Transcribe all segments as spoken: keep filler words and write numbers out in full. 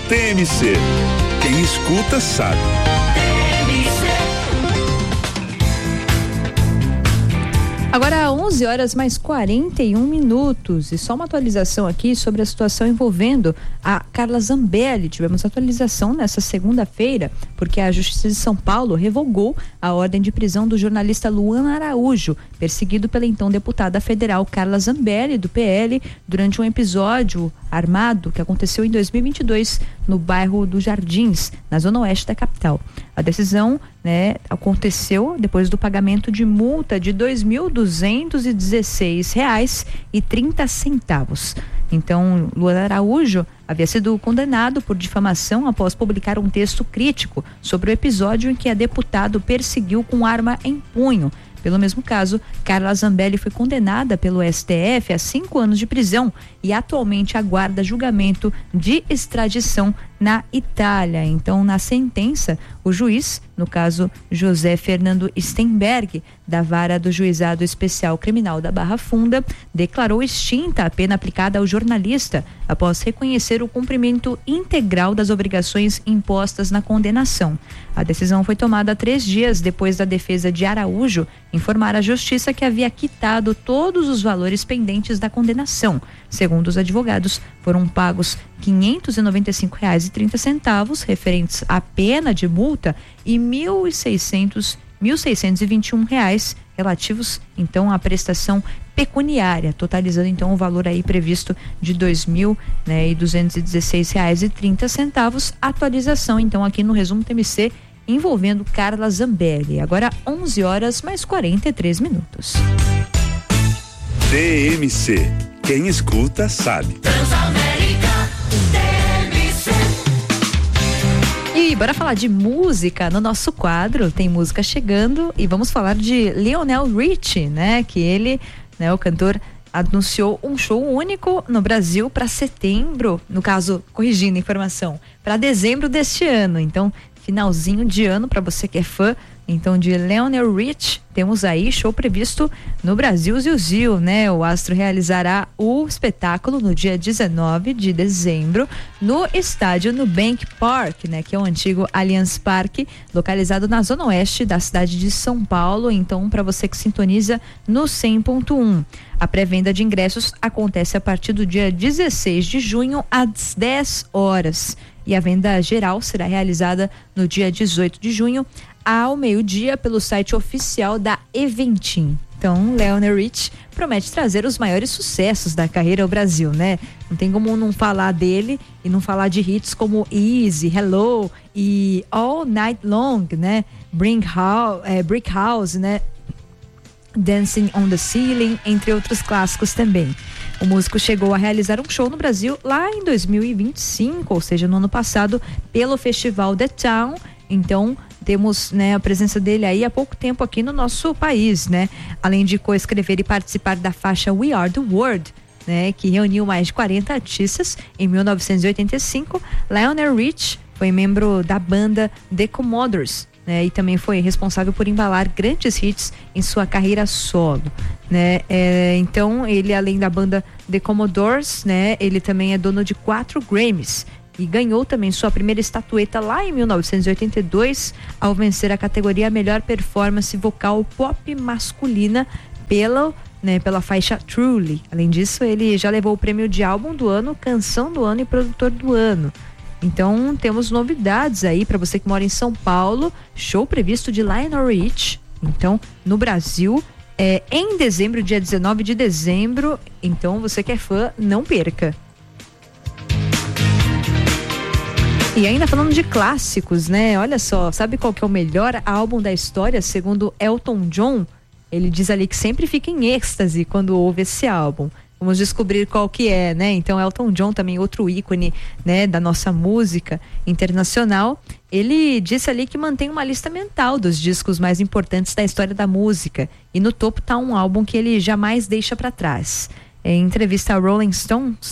T M C. Quem escuta sabe. Agora onze horas mais quarenta e um minutos, e só uma atualização aqui sobre a situação envolvendo a Carla Zambelli. Tivemos atualização nessa segunda-feira, porque a Justiça de São Paulo revogou a ordem de prisão do jornalista Luan Araújo, perseguido pela então deputada federal Carla Zambelli, do P L, durante um episódio armado que aconteceu em dois mil e vinte e dois no bairro dos Jardins, na zona oeste da capital. A decisão, né, aconteceu depois do pagamento de multa de dois mil duzentos e dezesseis reais e trinta centavos. Então, Luan Araújo havia sido condenado por difamação após publicar um texto crítico sobre o episódio em que a deputada perseguiu com arma em punho. Pelo mesmo caso, Carla Zambelli foi condenada pelo S T F a cinco anos de prisão e atualmente aguarda julgamento de extradição na Itália. Então, na sentença, o juiz, no caso José Fernando Stenberg, da Vara do Juizado Especial Criminal da Barra Funda, declarou extinta a pena aplicada ao jornalista após reconhecer o cumprimento integral das obrigações impostas na condenação. A decisão foi tomada três dias depois da defesa de Araújo informar à Justiça que havia quitado todos os valores pendentes da condenação. Segundo os advogados, foram pagos quinhentos e noventa e cinco reais e trinta centavos referentes à pena de multa e mil e seiscentos, mil seiscentos e vinte e um reais relativos então à prestação pecuniária, totalizando então o valor aí previsto de dois mil e duzentos e dezesseis reais e trinta centavos. Atualização então aqui no resumo T M C envolvendo Carla Zambelli. Agora onze horas mais quarenta e três minutos. T M C. Quem escuta sabe. Transamérica T M C. E bora falar de música no nosso quadro. Tem música chegando e vamos falar de Lionel Richie, né? Que ele, né, o cantor, anunciou um show único no Brasil para setembro, no caso, corrigindo a informação, para dezembro deste ano. Então, finalzinho de ano para você que é fã então de Lionel Richie, temos aí show previsto no Brasil Zil, né? O astro realizará o espetáculo no dia dezenove de dezembro no estádio Nubank Park, né? Que é o antigo Allianz Parque, localizado na zona oeste da cidade de São Paulo. Então, para você que sintoniza no cem ponto um. A pré-venda de ingressos acontece a partir do dia dezesseis de junho às dez horas. E a venda geral será realizada no dia dezoito de junho ao meio-dia pelo site oficial da Eventim. Então, Lionel Richie promete trazer os maiores sucessos da carreira ao Brasil, né? Não tem como não falar dele e não falar de hits como Easy, Hello e All Night Long, né? Bring House, é, Brick House, né? Dancing on the Ceiling, entre outros clássicos também. O músico chegou a realizar um show no Brasil lá em dois mil e vinte e cinco, ou seja, no ano passado, pelo festival The Town. Então, temos, né, a presença dele aí há pouco tempo aqui no nosso país, né? Além de coescrever e participar da faixa We Are the World, né, que reuniu mais de quarenta artistas em mil novecentos e oitenta e cinco, Lionel Richie foi membro da banda The Commodores, né, e também foi responsável por embalar grandes hits em sua carreira solo, né? É, então, ele, além da banda The Commodores, né, ele também é dono de quatro Grammys e ganhou também sua primeira estatueta lá em mil novecentos e oitenta e dois ao vencer a categoria Melhor Performance Vocal Pop Masculina pela, né, pela faixa Truly. Além disso, ele já levou o prêmio de álbum do ano, canção do ano e produtor do ano. Então, temos novidades aí para você que mora em São Paulo. Show previsto de Lionel Richie, então, no Brasil, é, em dezembro, dia dezenove de dezembro. Então, você que é fã, não perca. E ainda falando de clássicos, né? Olha só, sabe qual que é o melhor álbum da história, segundo Elton John? Ele diz ali que sempre fica em êxtase quando ouve esse álbum. Vamos descobrir qual que é, né? Então, Elton John, também outro ícone, né, da nossa música internacional. Ele disse ali que mantém uma lista mental dos discos mais importantes da história da música. E no topo tá um álbum que ele jamais deixa para trás. Em entrevista a Rolling Stones,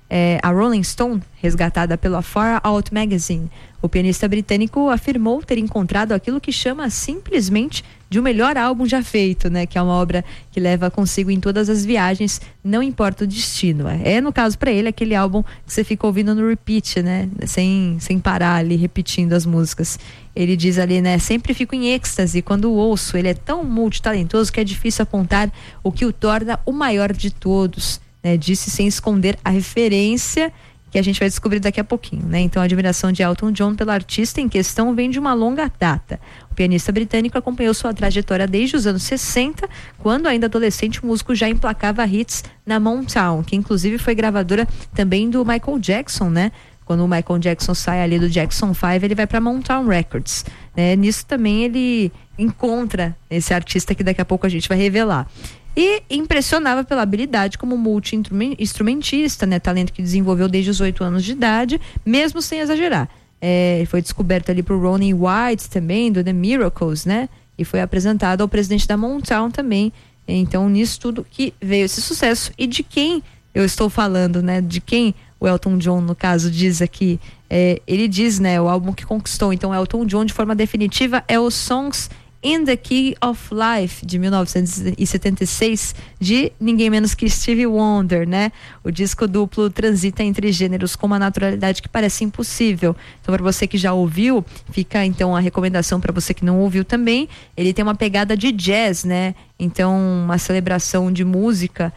é, a Rolling Stone, resgatada pela Far Out Magazine. O pianista britânico afirmou ter encontrado aquilo que chama simplesmente de o melhor álbum já feito, né? Que é uma obra que leva consigo em todas as viagens, não importa o destino. É, no caso para ele, aquele álbum que você fica ouvindo no repeat, né? Sem, sem parar ali, repetindo as músicas. Ele diz ali, né? Sempre fico em êxtase quando ouço. Ele é tão multitalentoso que é difícil apontar o que o torna o maior de todos, né? Disse sem esconder a referência que a gente vai descobrir daqui a pouquinho, né? Então a admiração de Elton John pelo artista em questão vem de uma longa data. O pianista britânico acompanhou sua trajetória desde os anos sessenta, quando ainda adolescente o músico já emplacava hits na Motown, que inclusive foi gravadora também do Michael Jackson, né? Quando o Michael Jackson sai ali do Jackson five, ele vai para Motown Records, né? Nisso também ele encontra esse artista que daqui a pouco a gente vai revelar. E impressionava pela habilidade como multi-instrumentista, né? Talento que desenvolveu desde os oito anos de idade, mesmo sem exagerar. É, foi descoberto ali pro Ronnie White também, do The Miracles, né? E foi apresentado ao presidente da Motown também. Então, nisso tudo que veio esse sucesso. E de quem eu estou falando, né? De quem o Elton John, no caso, diz aqui. É, ele diz, né? O álbum que conquistou, então, Elton John de forma definitiva é o Songs in the Key of Life, de mil novecentos e setenta e seis, de ninguém menos que Stevie Wonder, né? O disco duplo transita entre gêneros com uma naturalidade que parece impossível. Então, para você que já ouviu, fica então a recomendação para você que não ouviu também. Ele tem uma pegada de jazz, né? Então, uma celebração de música,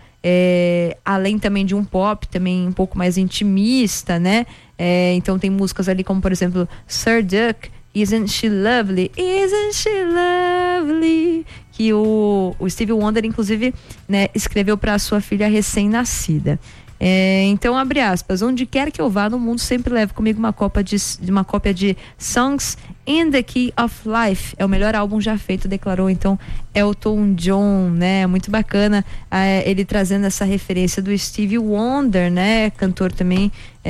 é, além também de um pop, também um pouco mais intimista, né? É, então, tem músicas ali como, por exemplo, Sir Duck, Isn't She Lovely? Isn't She Lovely? Que o, o Stevie Wonder, inclusive, né, escreveu para a sua filha recém-nascida. É, então, abre aspas, onde quer que eu vá no mundo, sempre levo comigo uma cópia de, uma cópia de Songs in the Key of Life. É o melhor álbum já feito, declarou então Elton John, né? Muito bacana, é, ele trazendo essa referência do Stevie Wonder, né? Cantor também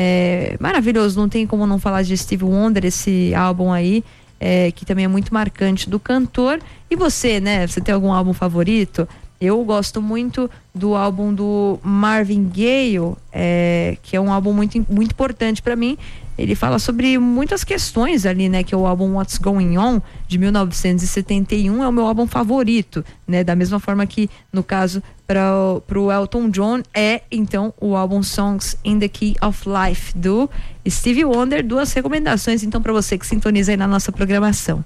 é, maravilhoso, não tem como não falar de Stevie Wonder, esse álbum aí, é, que também é muito marcante do cantor. E você, né? Você tem algum álbum favorito? Eu gosto muito do álbum do Marvin Gaye, é, que é um álbum muito, muito importante para mim. Ele fala sobre muitas questões ali, né? Que é o álbum What's Going On, de mil novecentos e setenta e um, é o meu álbum favorito, né? Da mesma forma que, no caso, para o Elton John, é, então, o álbum Songs in the Key of Life, do Stevie Wonder. Duas recomendações, então, para você que sintoniza aí na nossa programação.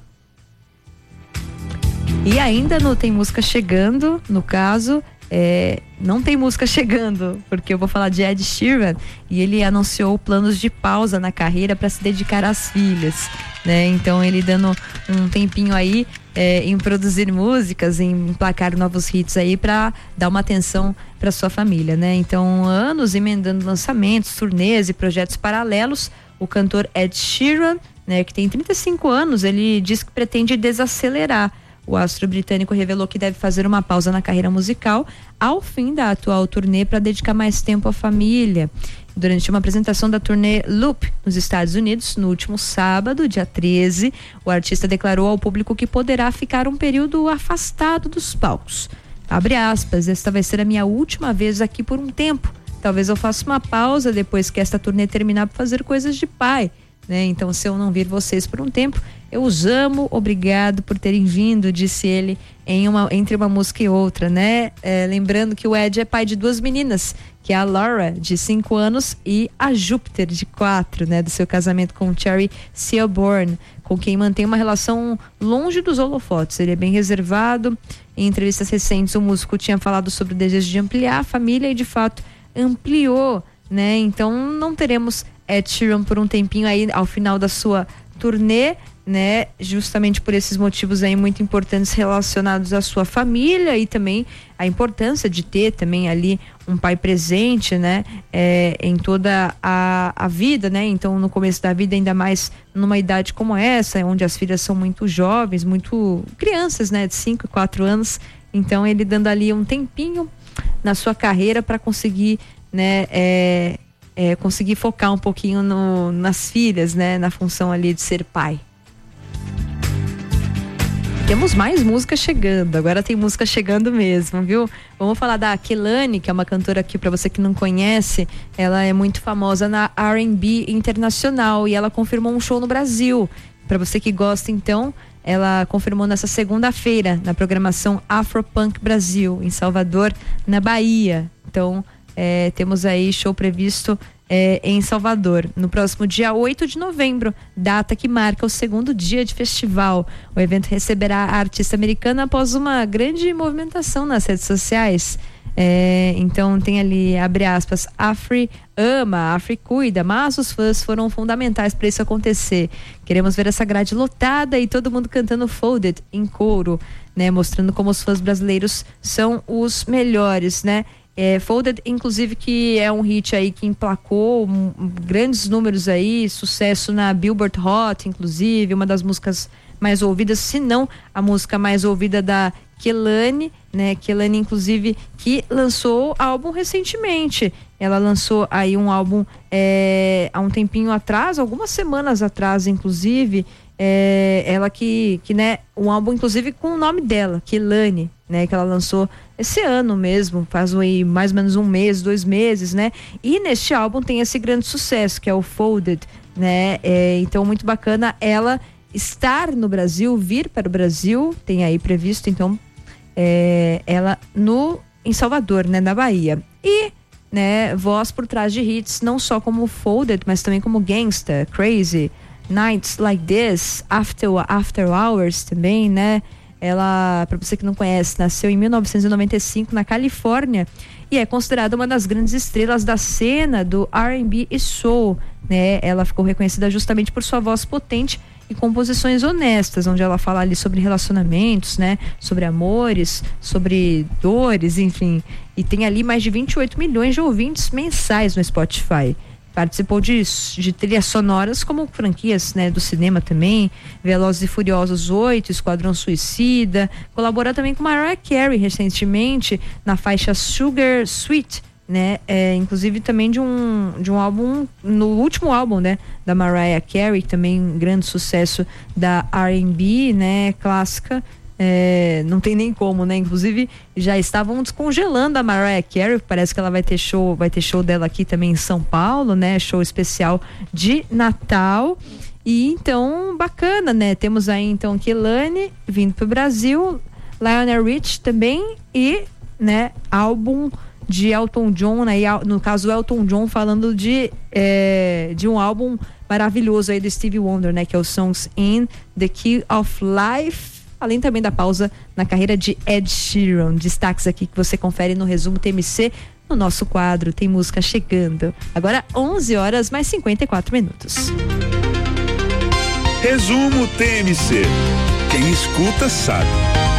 E ainda não tem música chegando, no caso, é, não tem música chegando, porque eu vou falar de Ed Sheeran, e ele anunciou planos de pausa na carreira para se dedicar às filhas, né? Então ele dando um tempinho aí é, em produzir músicas, em emplacar novos hits aí para dar uma atenção para sua família, né? Então, anos emendando lançamentos, turnês e projetos paralelos, o cantor Ed Sheeran, né, que tem trinta e cinco anos, ele diz que pretende desacelerar. O astro britânico revelou que deve fazer uma pausa na carreira musical ao fim da atual turnê para dedicar mais tempo à família. Durante uma apresentação da turnê Loop nos Estados Unidos, no último sábado, dia treze, o artista declarou ao público que poderá ficar um período afastado dos palcos. Abre aspas, esta vai ser a minha última vez aqui por um tempo. Talvez eu faça uma pausa depois que esta turnê terminar para fazer coisas de pai. Né? Então, se eu não vir vocês por um tempo, eu os amo, obrigado por terem vindo, disse ele em uma, entre uma música e outra, né? É, lembrando que o Ed é pai de duas meninas, que é a Laura, de cinco anos, e a Júpiter, de quatro, né? Do seu casamento com Cherry Seaborn, com quem mantém uma relação longe dos holofotes. Ele é bem reservado. Em entrevistas recentes, o músico tinha falado sobre o desejo de ampliar a família e, de fato, ampliou, né? Então, não teremos Ed Sheeran por um tempinho aí ao final da sua turnê, né? Justamente por esses motivos aí muito importantes relacionados à sua família e também a importância de ter também ali um pai presente, né? É, em toda a, a vida, né? Então, no começo da vida, ainda mais numa idade como essa, onde as filhas são muito jovens, muito crianças, né? De cinco e quatro anos. Então, ele dando ali um tempinho na sua carreira para conseguir, né? É, É, conseguir focar um pouquinho no, nas filhas, né? Na função ali de ser pai. Temos mais música chegando, agora tem música chegando mesmo, viu? Vamos falar da Kehlani, que é uma cantora aqui, pra você que não conhece, ela é muito famosa na R and B internacional e ela confirmou um show no Brasil. Pra você que gosta, então, ela confirmou nessa segunda-feira, na programação Afropunk Brasil, em Salvador, na Bahia. Então, é, temos aí show previsto É, em Salvador, no próximo dia oito de novembro, data que marca o segundo dia de festival. O evento receberá a artista americana após uma grande movimentação nas redes sociais. É, então tem ali, abre aspas, Afri ama, Afri cuida, mas os fãs foram fundamentais para isso acontecer. Queremos ver essa grade lotada e todo mundo cantando Folded em coro, né? Mostrando como os fãs brasileiros são os melhores, né? É, Folded, inclusive, que é um hit aí que emplacou um, um, grandes números aí, sucesso na Billboard Hot, inclusive, uma das músicas mais ouvidas, se não a música mais ouvida da Kehlani, né? Kehlani, inclusive, que lançou álbum recentemente. Ela lançou aí um álbum é, há um tempinho atrás, algumas semanas atrás, inclusive. É, ela que, que, né, um álbum inclusive com o nome dela, Kehlani, né, que ela lançou esse ano mesmo, faz aí mais ou menos um mês, dois meses, né, e neste álbum tem esse grande sucesso, que é o Folded, né, é, então muito bacana ela estar no Brasil, vir para o Brasil, tem aí previsto, então, é, ela no, em Salvador, né, na Bahia, e, né, voz por trás de hits, não só como Folded, mas também como Gangsta, Crazy, Nights Like This, After, After Hours também, né? Ela, para você que não conhece, nasceu em mil novecentos e noventa e cinco na Califórnia e é considerada uma das grandes estrelas da cena do R and B e soul, né? Ela ficou reconhecida justamente por sua voz potente e composições honestas, onde ela fala ali sobre relacionamentos, né? Sobre amores, sobre dores, enfim. E tem ali mais de vinte e oito milhões de ouvintes mensais no Spotify. Participou de, de trilhas sonoras como franquias, né, do cinema também, Velozes e Furiosos oito, Esquadrão Suicida, colaborou também com Mariah Carey recentemente na faixa Sugar Sweet, né, é, inclusive também de um, de um álbum, no último álbum, né, da Mariah Carey, também um grande sucesso da R and B, né, clássica. É, não tem nem como, né? Inclusive já estavam descongelando a Mariah Carey, parece que ela vai ter show, vai ter show dela aqui também em São Paulo, né? Show especial de Natal. E então, bacana, né? Temos aí então Kehlani vindo pro Brasil, Lionel Richie também e, né, álbum de Elton John, né? E, no caso Elton John falando de é, de um álbum maravilhoso aí do Stevie Wonder, né? Que é o Songs in the Key of Life. Além também da pausa na carreira de Ed Sheeran. Destaques aqui que você confere no resumo T M C, no nosso quadro Tem Música Chegando. Agora onze horas mais cinquenta e quatro minutos. Resumo T M C. Quem escuta sabe.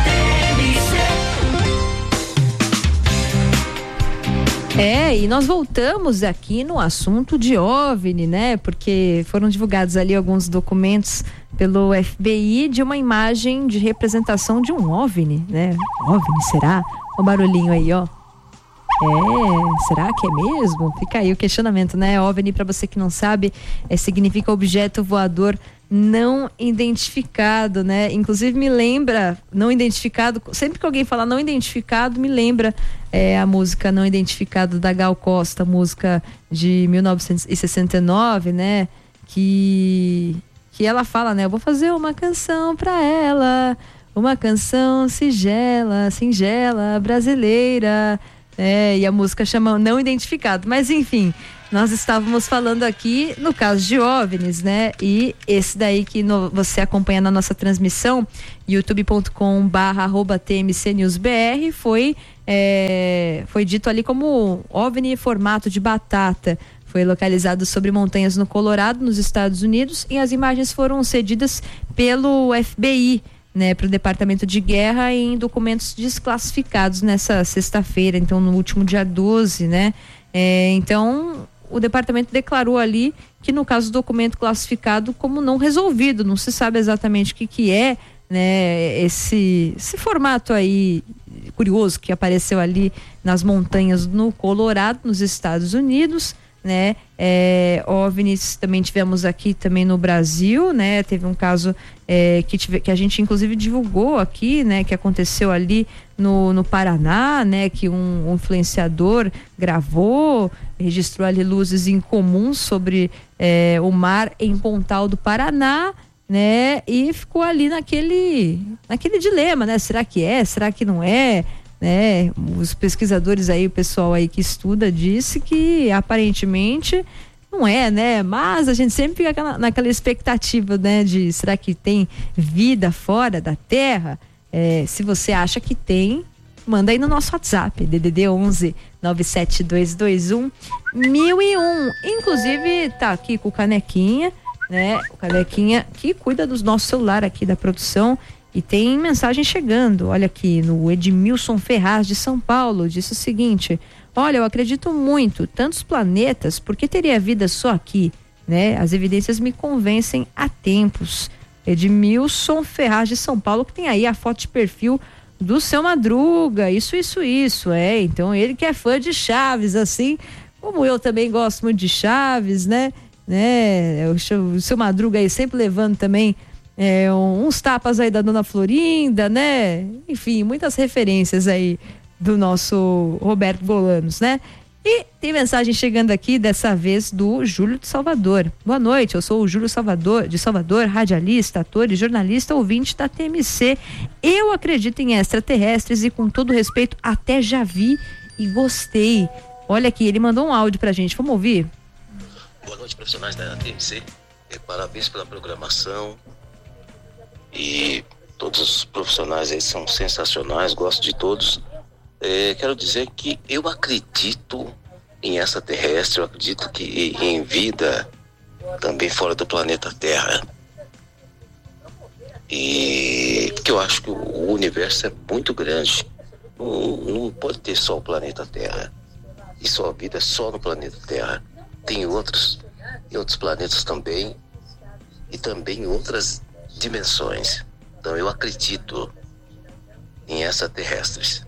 É, e nós voltamos aqui no assunto de OVNI, né? Porque foram divulgados ali alguns documentos pelo F B I de uma imagem de representação de um OVNI, né? OVNI, será? O barulhinho aí, ó. É, será que é mesmo? Fica aí o questionamento, né? OVNI, pra você que não sabe, é, significa objeto voador não identificado, né? Inclusive me lembra, não identificado, sempre que alguém fala não identificado, me lembra é, a música Não Identificado da Gal Costa, música de mil novecentos e sessenta e nove, né? Que, que ela fala, né? Eu vou fazer uma canção pra ela, uma canção singela, singela, brasileira, é, e a música chama Não Identificado, mas enfim, nós estávamos falando aqui no caso de OVNIs, né? E esse daí que no, você acompanha na nossa transmissão, youtube ponto com barra arroba T M C News B R, foi, é, foi dito ali como OVNI formato de batata. Foi localizado sobre montanhas no Colorado, nos Estados Unidos, e as imagens foram cedidas pelo F B I, né, para o Departamento de Guerra em documentos desclassificados nessa sexta-feira, então no último dia doze, né? É, então o departamento declarou ali que no caso do documento classificado como não resolvido, não se sabe exatamente o que que é, né, esse, esse formato aí curioso que apareceu ali nas montanhas no Colorado, nos Estados Unidos, né? É, OVNIs também tivemos aqui também no Brasil, né? Teve um caso é, que, tive, que a gente inclusive divulgou aqui, né? Que aconteceu ali no, no Paraná, né? Que um, um influenciador gravou, registrou ali luzes incomuns sobre é, o mar em Pontal do Paraná, né? E ficou ali naquele, naquele dilema, né? Será que é? Será que não é? Né? Os pesquisadores aí, o pessoal aí que estuda disse que aparentemente não é, né? Mas a gente sempre fica naquela, naquela expectativa, né? De será que tem vida fora da Terra? É, se você acha que tem, manda aí no nosso WhatsApp, D D D onze nove sete dois dois um mil e um. Inclusive tá aqui com o Canequinha, né? O Canequinha que cuida dos nossos celular aqui da produção. E tem mensagem chegando, olha aqui, no Edmilson Ferraz de São Paulo, disse o seguinte: olha, eu acredito muito, tantos planetas, por que teria vida só aqui, né? As evidências me convencem há tempos. Edmilson Ferraz de São Paulo, que tem aí a foto de perfil do Seu Madruga, isso, isso, isso, é, então ele que é fã de Chaves, assim, como eu também gosto muito de Chaves, né? né? O Seu Madruga aí sempre levando também É, uns tapas aí da Dona Florinda, né? Enfim, muitas referências aí do nosso Roberto Bolanos, né? E tem mensagem chegando aqui, dessa vez do Júlio de Salvador. Boa noite, eu sou o Júlio Salvador, de Salvador, radialista, ator e jornalista, ouvinte da T M C. Eu acredito em extraterrestres e, com todo respeito, até já vi e gostei. Olha aqui, ele mandou um áudio pra gente, vamos ouvir? Boa noite, profissionais da T M C. É, parabéns pela programação. E todos os profissionais aí são sensacionais, gosto de todos. É, quero dizer que eu acredito em extraterrestre, eu acredito que em vida também fora do planeta Terra. E porque eu acho que o universo é muito grande. Não, não pode ter só o planeta Terra. E só a vida é só no planeta Terra. Tem outros, em outros planetas também. E também em outras dimensões. Então eu acredito em extraterrestres.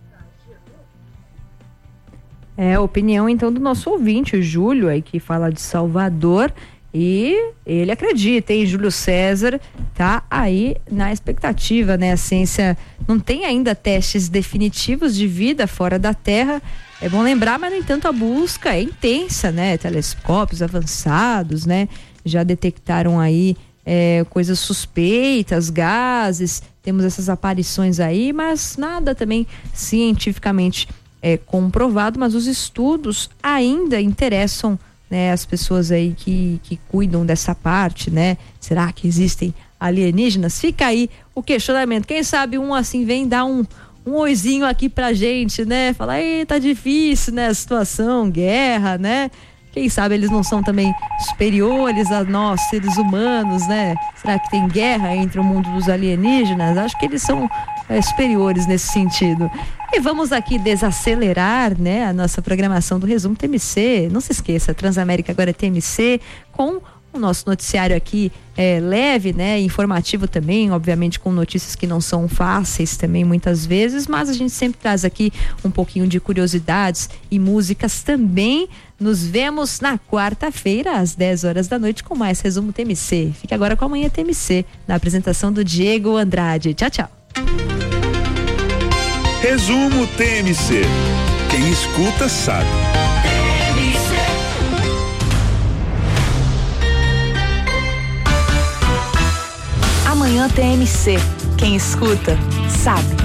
É a opinião então do nosso ouvinte, o Júlio, aí que fala de Salvador, e ele acredita, hein? Júlio César tá aí na expectativa, né? A ciência não tem ainda testes definitivos de vida fora da Terra, é bom lembrar, mas no entanto a busca é intensa, né? Telescópios avançados, né? Já detectaram aí É, coisas suspeitas, gases, temos essas aparições aí, mas nada também cientificamente é, comprovado, mas os estudos ainda interessam, né, as pessoas aí que, que cuidam dessa parte, né? Será que existem alienígenas? Fica aí o questionamento, quem sabe um assim vem dar um, um oizinho aqui pra gente, né? Falar, ei, tá difícil, né, a situação, guerra, né? Quem sabe eles não são também superiores a nós, seres humanos, né? Será que tem guerra entre o mundo dos alienígenas? Acho que eles são é, superiores nesse sentido. E vamos aqui desacelerar, né, a nossa programação do Resumo T M C. Não se esqueça, Transamérica agora é T M C, com o nosso noticiário aqui é leve, né, informativo também, obviamente com notícias que não são fáceis também muitas vezes, mas a gente sempre traz aqui um pouquinho de curiosidades e músicas também. Nos vemos na quarta-feira às dez horas da noite com mais Resumo T M C. Fique agora com a Manhã T M C, na apresentação do Diego Andrade. Tchau, tchau. Resumo T M C. Quem escuta sabe. Amanhã T M C. Quem escuta, sabe.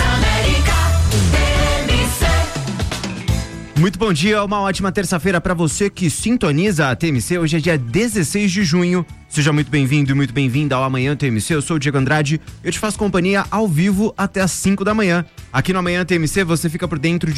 Muito bom dia, uma ótima terça-feira para você que sintoniza a T M C. Hoje é dia dezesseis de junho. Seja muito bem-vindo e muito bem-vinda ao Amanhã T M C. Eu sou o Diego Andrade. Eu te faço companhia ao vivo até às cinco da manhã. Aqui no Amanhã T M C você fica por dentro de